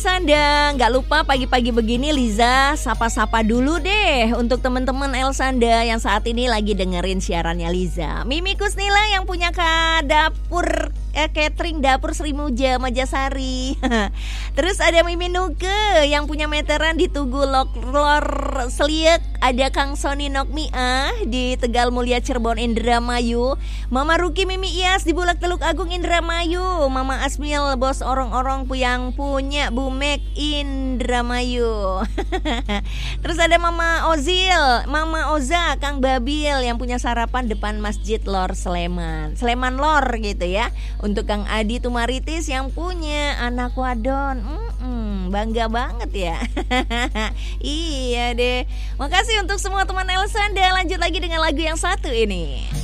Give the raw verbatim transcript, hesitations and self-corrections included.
Sanda, nggak lupa pagi-pagi begini Liza sapa-sapa dulu deh untuk teman-teman Elsanda yang saat ini lagi dengerin siarannya Liza. Mimi Kusnila yang punya ka dapur eh, catering dapur Sri Muja Majasari. Terus ada Mimi Nuke yang punya meteran di Tugu Lor Seliek. Ada Kang Soni Nokmiah di Tegal Mulia Cirebon Indramayu. Mama Ruki Mimi Iyas di Bulak Teluk Agung Indramayu. Mama Asmil bos orang-orang yang punya Bumek Indramayu. Terus ada Mama Ozil, Mama Oza, Kang Babil yang punya sarapan depan Masjid Lor Sleman. Sleman Lor gitu ya. Untuk Kang Adi Tumaritis yang punya anak wadon. Mm-mm, bangga banget ya. Iya deh. Makasih untuk semua teman Elsanda. Lanjut lagi dengan lagu yang satu ini.